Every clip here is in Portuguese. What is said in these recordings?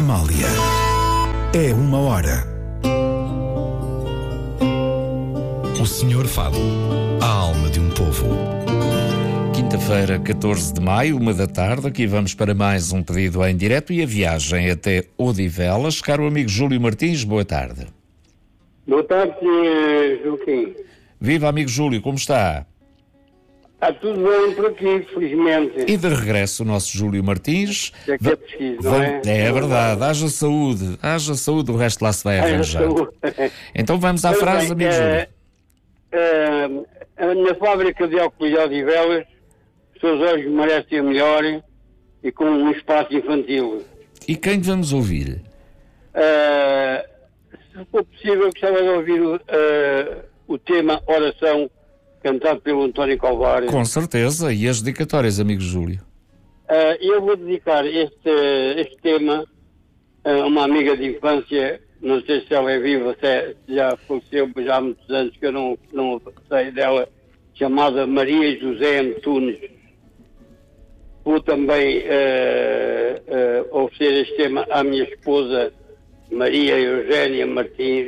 Amália. É 1h. O Senhor Fado, a alma de um povo. Quinta-feira, 14 de maio, 1h, aqui vamos para mais um pedido em direto e a viagem até Odivelas. Caro amigo Júlio Martins, boa tarde. Boa tarde, Joaquim. Viva, amigo Júlio, como está? Está tudo bem por aqui, felizmente. E de regresso o nosso Júlio Martins. É que é preciso, não é? É verdade, haja saúde, o resto lá se vai arranjar. Então vamos à frase, amigo Júlio. Na fábrica de óculos de Odivelas, os seus olhos merecem a melhor e com um espaço infantil. E quem vamos ouvir? Se for possível, gostava de ouvir o tema Oração, cantado pelo António Calvário. Com certeza, e as dedicatórias, amigo Júlio? Eu vou dedicar este tema a uma amiga de infância, não sei se ela é viva, se já faleceu já há muitos anos que eu não sei dela, chamada Maria José Antunes. Vou também oferecer este tema à minha esposa Maria Eugénia Martins,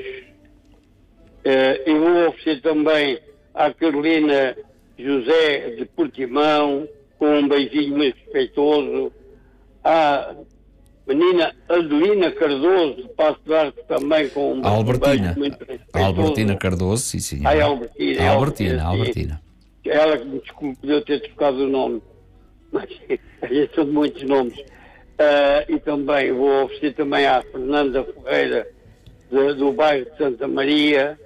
e vou oferecer também à Carolina José de Portimão, com um beijinho muito respeitoso, à menina Adelina Cardoso, de Passo de Arco, também com um beijo muito respeitoso. Albertina Cardoso, sim, sim. Albertina. Ela que me desculpe de eu ter trocado o nome, mas são muitos nomes. E também vou oferecer também à Fernanda Ferreira, do bairro de Santa Maria.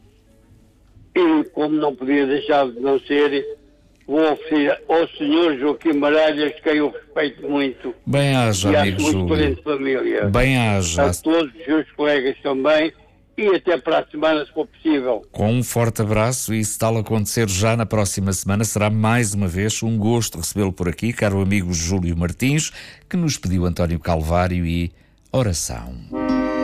E como não podia deixar de não ser, vou oferecer ao Sr. Joaquim Maralhas, que eu respeito muito. Bem haja, amigo Júlio. Muito parente de família. Bem haja. A todos os seus colegas também. E até para a semana, se for possível. Com um forte abraço, e se tal acontecer já na próxima semana, será mais uma vez um gosto recebê-lo por aqui, caro amigo Júlio Martins, que nos pediu António Calvário e oração.